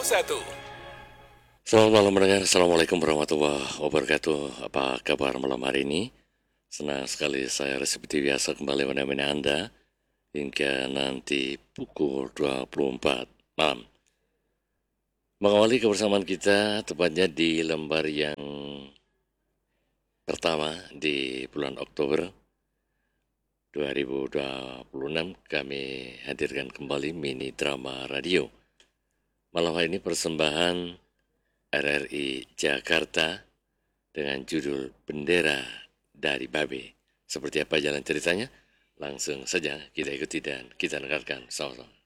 Selamat malam mendengar, Assalamualaikum warahmatullahi wabarakatuh. Apa kabar malam hari ini? Senang sekali saya seperti biasa kembali menemani Anda hingga nanti pukul 24 malam. Mengawali kebersamaan kita tepatnya di lembar yang pertama di bulan Oktober 2026 kami hadirkan kembali mini drama radio. Malam hari ini persembahan RRI Jakarta dengan judul Bendera dari Babe. Seperti apa jalan ceritanya? Langsung saja kita ikuti dan kita dengarkan sama-sama.